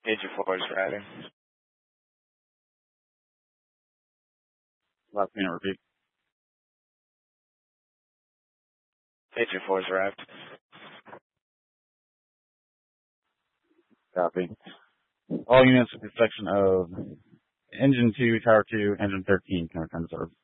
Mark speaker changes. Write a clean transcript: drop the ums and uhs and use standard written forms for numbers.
Speaker 1: Engine 4 is ready.
Speaker 2: Last minute repeat.
Speaker 1: Engine 4 is wrapped.
Speaker 2: Copy. All units with the section of Engine 2, Tower 2, Engine 13 can return to service.